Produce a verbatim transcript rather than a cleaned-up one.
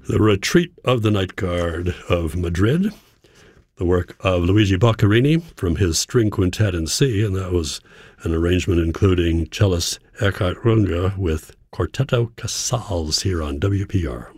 The Retreat of the Night Guard of Madrid, the work of Luigi Boccherini from his string quintet in C, and that was an arrangement including cellist Erhard Runge with Quartetto Casals here on W P R.